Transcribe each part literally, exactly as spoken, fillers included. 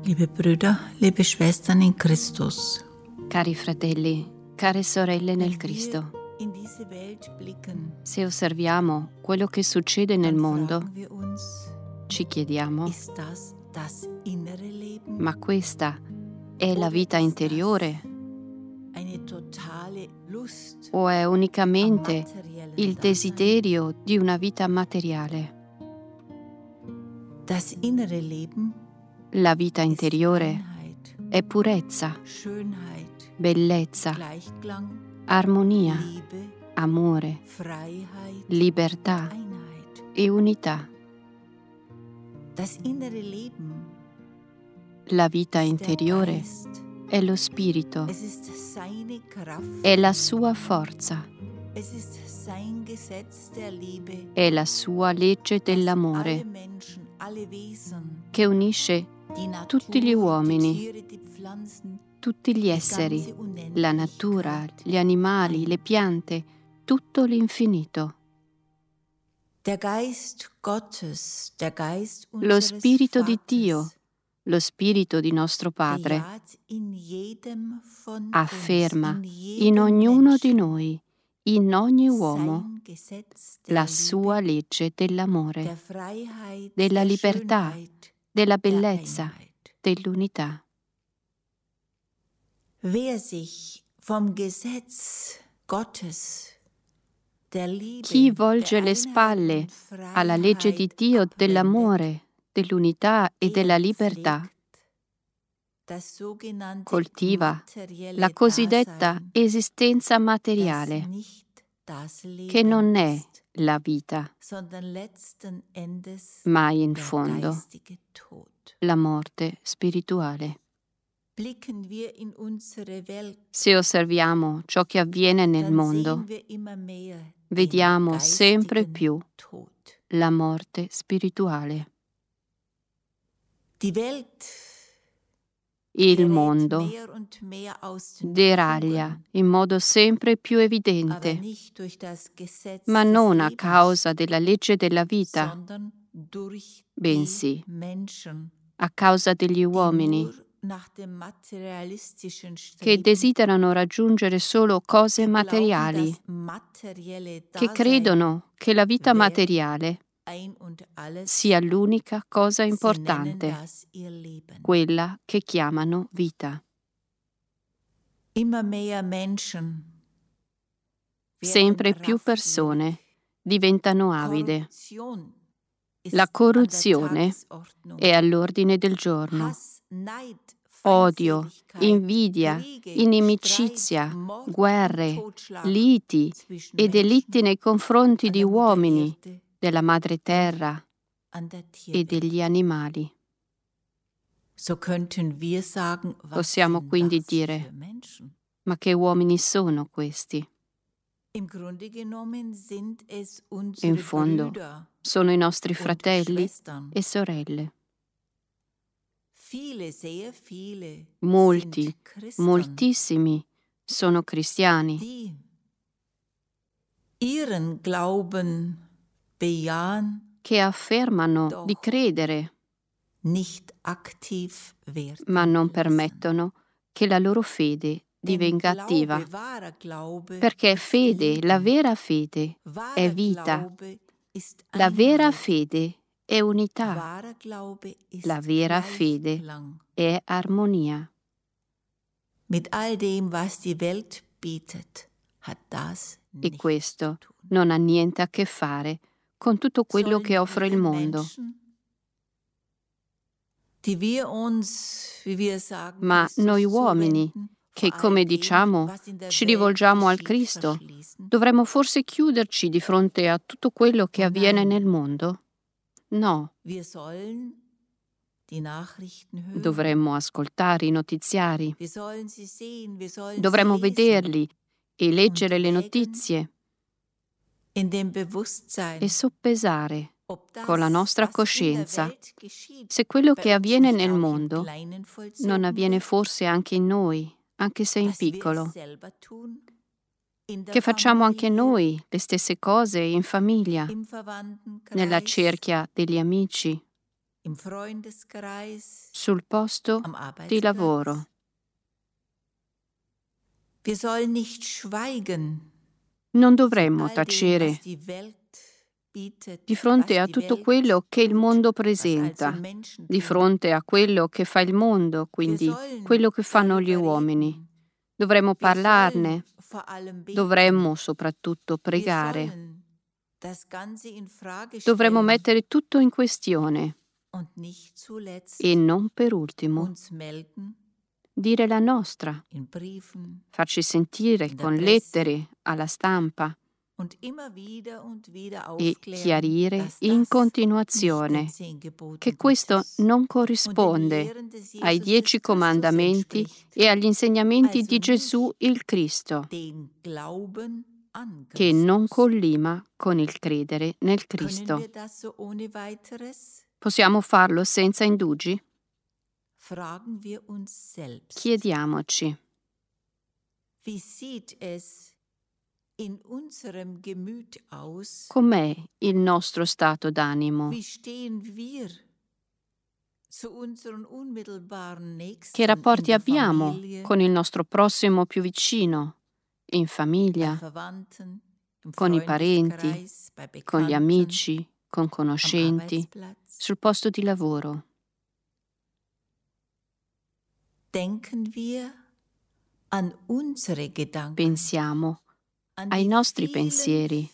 Liebe Brüder, liebe Schwestern in Christus. Cari fratelli, care sorelle nel Cristo, se osserviamo quello che succede nel mondo, ci chiediamo: ma questa è la vita interiore o è unicamente il desiderio di una vita materiale? La vita interiore è purezza, bellezza, armonia, amore, libertà e unità. La vita interiore è lo spirito, è la sua forza, è la sua legge dell'amore che unisce tutti gli uomini, tutti gli esseri, la natura, gli animali, le piante, tutto l'infinito. Lo Spirito di Dio, lo Spirito di nostro Padre, afferma in ognuno di noi, in ogni uomo, la sua legge dell'amore, della libertà, della bellezza, dell'unità. Chi volge le spalle alla legge di Dio dell'amore, dell'unità e della libertà coltiva la cosiddetta esistenza materiale, che non è la vita, ma in fondo la morte spirituale. Se osserviamo ciò che avviene nel mondo, vediamo sempre più la morte spirituale. Il mondo deraglia in modo sempre più evidente, ma non a causa della legge della vita, bensì a causa degli uomini che desiderano raggiungere solo cose materiali, che credono che la vita materiale sia l'unica cosa importante, quella che chiamano vita. Sempre più persone diventano avide. La corruzione è all'ordine del giorno. Odio, invidia, inimicizia, guerre, liti e delitti nei confronti di uomini, della madre terra e degli animali. Possiamo quindi dire: ma che uomini sono questi? In fondo, sono i nostri fratelli e sorelle. Molti, moltissimi sono cristiani che affermano di credere, ma non permettono che la loro fede divenga attiva, perché fede, la vera fede, è vita. La vera fede è unità. La vera fede è armonia. E questo non ha niente a che fare con tutto quello che offre il mondo. Ma noi uomini, che come diciamo ci rivolgiamo al Cristo, dovremmo forse chiuderci di fronte a tutto quello che avviene nel mondo? No. Dovremmo ascoltare i notiziari, dovremmo vederli e leggere le notizie e soppesare con la nostra coscienza se quello che avviene nel mondo non avviene forse anche in noi, anche se in piccolo, che facciamo anche noi le stesse cose in famiglia, nella cerchia degli amici, sul posto di lavoro. Non dovremmo tacere di fronte a tutto quello che il mondo presenta, di fronte a quello che fa il mondo, quindi quello che fanno gli uomini. Dovremmo parlarne, dovremmo soprattutto pregare. Dovremmo mettere tutto in questione e non per ultimo dire la nostra, farci sentire con lettere alla stampa e chiarire in continuazione che questo non corrisponde ai dieci comandamenti e agli insegnamenti di Gesù il Cristo, che non collima con il credere nel Cristo. Possiamo farlo senza indugi? Chiediamoci. Com'è il nostro stato d'animo? Che rapporti abbiamo con il nostro prossimo più vicino, in famiglia, con i parenti, con gli amici, con conoscenti, sul posto di lavoro? Pensiamo ai nostri pensieri,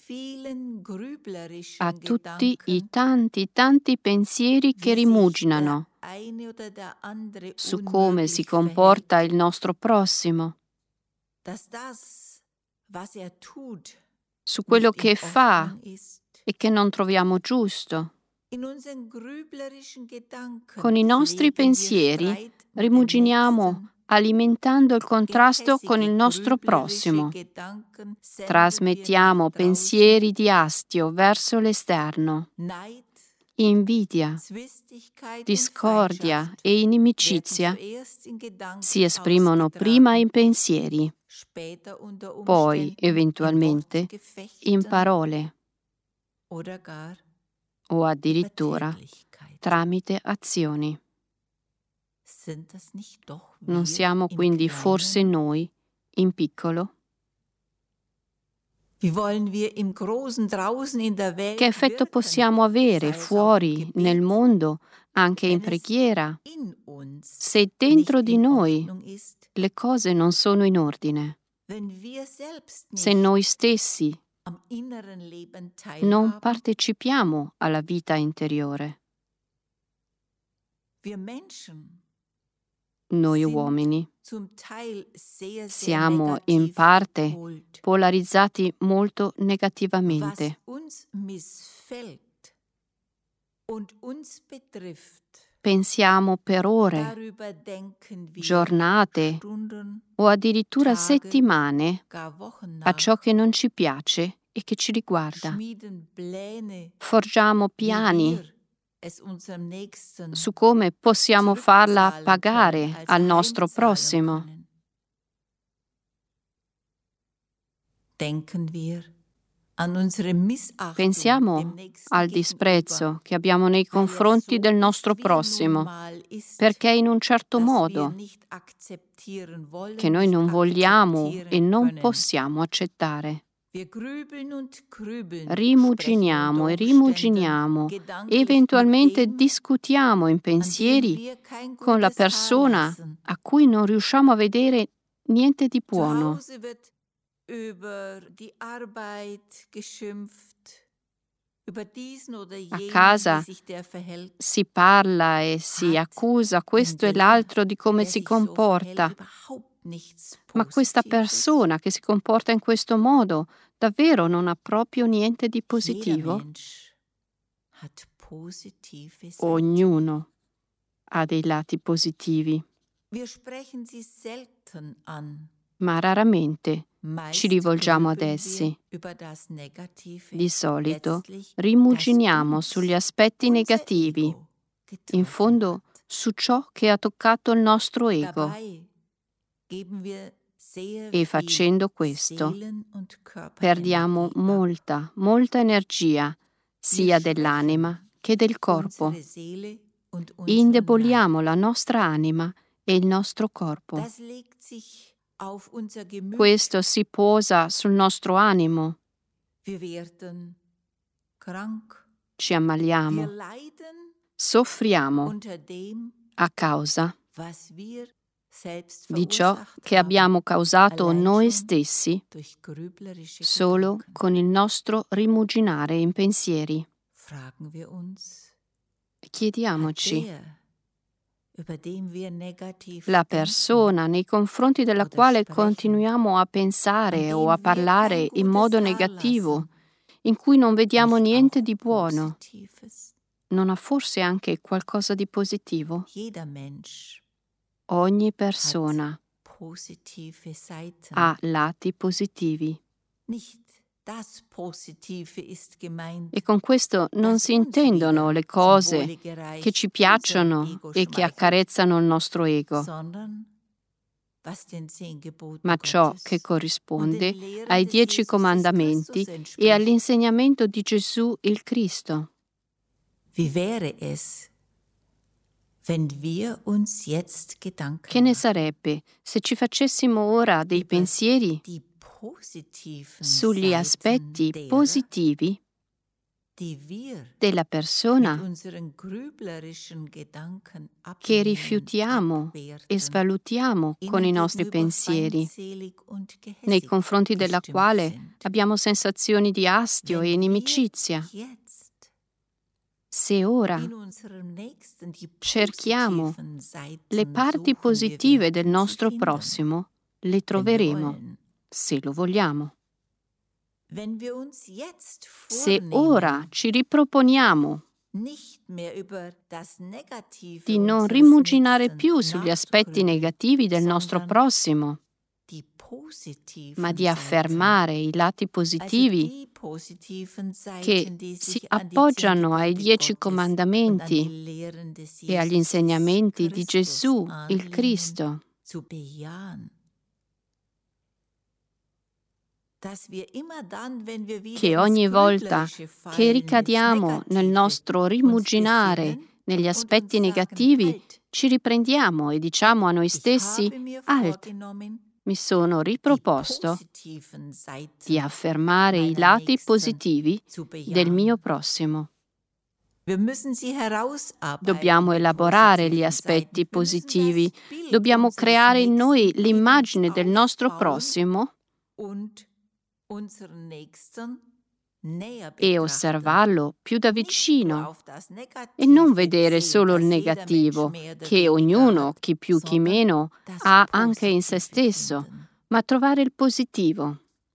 a tutti i tanti, tanti pensieri che rimuginano su come si comporta il nostro prossimo, su quello che fa e che non troviamo giusto. Con i nostri pensieri rimuginiamo alimentando il contrasto con il nostro prossimo. Trasmettiamo pensieri di astio verso l'esterno. Invidia, discordia e inimicizia si esprimono prima in pensieri, poi eventualmente in parole o addirittura tramite azioni. Non siamo quindi forse noi, in piccolo? Che effetto possiamo avere fuori, nel mondo, anche in preghiera, se dentro di noi le cose non sono in ordine? Se noi stessi non partecipiamo alla vita interiore? Noi uomini siamo in parte polarizzati molto negativamente. Pensiamo per ore, giornate o addirittura settimane a ciò che non ci piace e che ci riguarda. Forgiamo piani su come possiamo farla pagare al nostro prossimo. Pensiamo al disprezzo che abbiamo nei confronti del nostro prossimo, perché in un certo modo che noi non vogliamo e non possiamo accettare. Rimuginiamo e rimuginiamo e eventualmente discutiamo in pensieri con la persona a cui non riusciamo a vedere niente di buono. A casa si parla e si accusa questo e l'altro di come si comporta. Ma questa persona che si comporta in questo modo davvero non ha proprio niente di positivo? Ognuno ha dei lati positivi, ma raramente ci rivolgiamo ad essi. Di solito rimuginiamo sugli aspetti negativi, in fondo su ciò che ha toccato il nostro ego. E facendo questo perdiamo molta, molta energia sia dell'anima che del corpo. indeboliamo la nostra anima e il nostro corpo. Questo si posa sul nostro animo. Ci ammaliamo, soffriamo a causa di ciò che abbiamo causato noi stessi solo con il nostro rimuginare in pensieri. Chiediamoci, la persona nei confronti della quale continuiamo a pensare o a parlare in modo negativo, in cui non vediamo niente di buono, non ha forse anche qualcosa di positivo? Ogni persona ha lati positivi. E con questo non si intendono le cose che ci piacciono e che accarezzano il nostro ego, ma ciò che corrisponde ai dieci comandamenti e all'insegnamento di Gesù il Cristo. Che ne sarebbe se ci facessimo ora dei pensieri sugli aspetti positivi della persona che rifiutiamo e svalutiamo con i nostri pensieri, nei confronti della quale abbiamo sensazioni di astio e inimicizia? Se ora cerchiamo le parti positive del nostro prossimo, le troveremo, se lo vogliamo. Se ora ci riproponiamo di non rimuginare più sugli aspetti negativi del nostro prossimo, ma di affermare i lati positivi che si appoggiano ai dieci comandamenti e agli insegnamenti di Gesù, il Cristo, che ogni volta che ricadiamo nel nostro rimuginare negli aspetti negativi, ci riprendiamo e diciamo a noi stessi: «Alt, mi sono riproposto di affermare i lati positivi del mio prossimo». Dobbiamo elaborare gli aspetti positivi, dobbiamo creare in noi l'immagine del nostro prossimo e osservarlo più da vicino e non vedere solo il negativo che ognuno, chi più chi meno, ha anche in se stesso, ma trovare il positivo.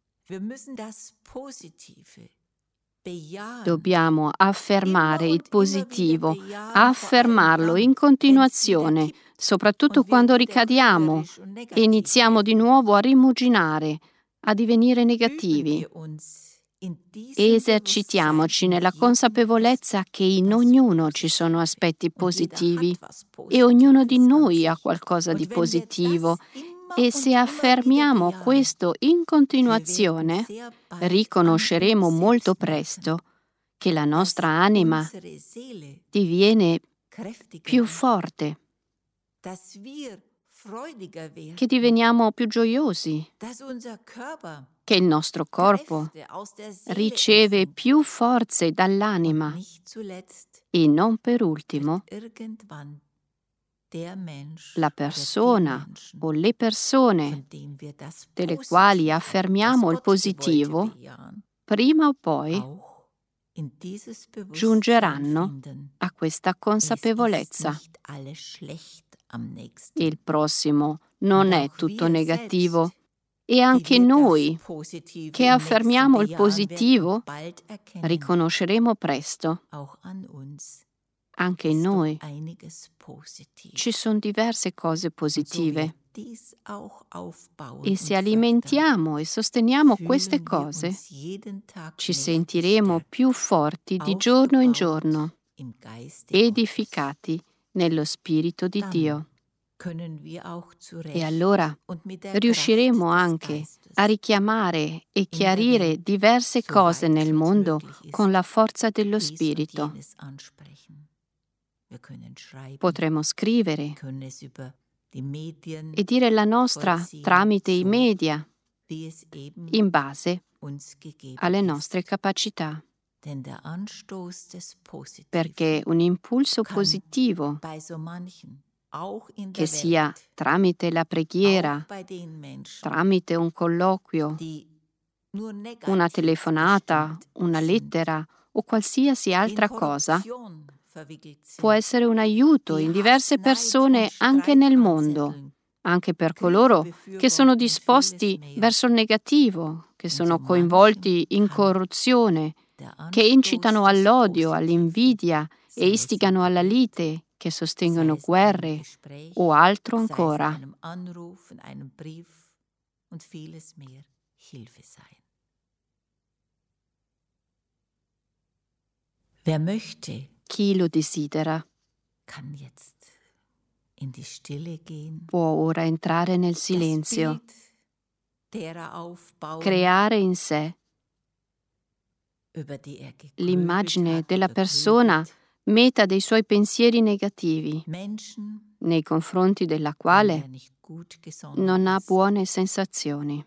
Dobbiamo affermare il positivo, affermarlo in continuazione, soprattutto quando ricadiamo e iniziamo di nuovo a rimuginare, a divenire negativi. Esercitiamoci nella consapevolezza che in ognuno ci sono aspetti positivi e ognuno di noi ha qualcosa di positivo, e se affermiamo questo in continuazione, riconosceremo molto presto che la nostra anima diviene più forte, che diveniamo più gioiosi, che il nostro corpo riceve più forze dall'anima e non per ultimo la persona o le persone delle quali affermiamo il positivo, prima o poi giungeranno a questa consapevolezza. Il prossimo non è tutto negativo e anche noi che affermiamo il positivo riconosceremo presto anche in noi ci sono diverse cose positive, e se alimentiamo e sosteniamo queste cose ci sentiremo più forti di giorno in giorno, edificati nello Spirito di Dio. E allora riusciremo anche a richiamare e chiarire diverse cose nel mondo con la forza dello Spirito. Potremo scrivere e dire la nostra tramite i media, in base alle nostre capacità. Perché un impulso positivo, che sia tramite la preghiera, tramite un colloquio, una telefonata, una lettera o qualsiasi altra cosa, può essere un aiuto in diverse persone anche nel mondo, anche per coloro che sono disposti verso il negativo, che sono coinvolti in corruzione, che incitano all'odio, all'invidia e istigano alla lite, che sostengono guerre o altro ancora. Chi lo desidera può ora entrare nel silenzio, creare in sé l'immagine della persona meta dei suoi pensieri negativi, nei confronti della quale non ha buone sensazioni.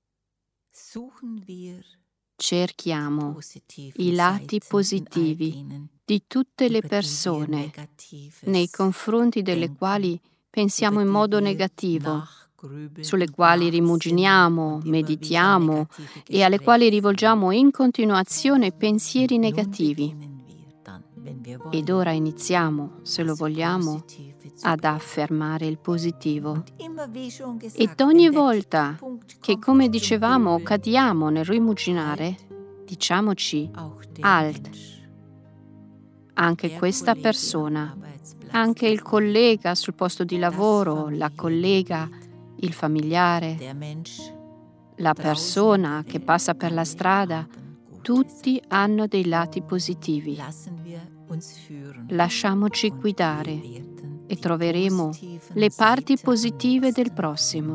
Cerchiamo i lati positivi di tutte le persone nei confronti delle quali pensiamo in modo negativo, sulle quali rimuginiamo, meditiamo e alle quali rivolgiamo in continuazione pensieri negativi. Ed ora iniziamo, se lo vogliamo, ad affermare il positivo. Ed ogni volta che, come dicevamo, cadiamo nel rimuginare, diciamoci alt. Anche questa persona, anche il collega sul posto di lavoro, la collega, il familiare, la persona che passa per la strada, tutti hanno dei lati positivi. Lasciamoci guidare e troveremo le parti positive del prossimo.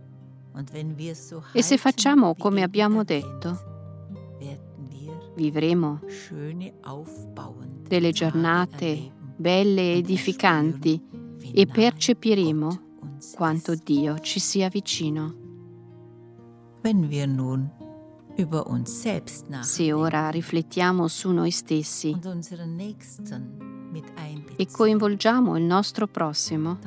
E se facciamo come abbiamo detto, vivremo delle giornate belle e edificanti e percepiremo quanto Dio ci sia vicino. Se ora riflettiamo su noi stessi e coinvolgiamo il nostro prossimo,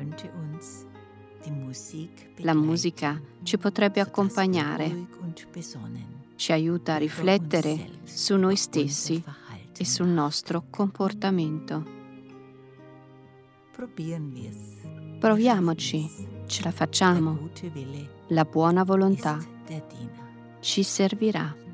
la musica ci potrebbe accompagnare, ci aiuta a riflettere su noi stessi e sul nostro comportamento. Proviamoci, ce la facciamo. La buona volontà ci servirà.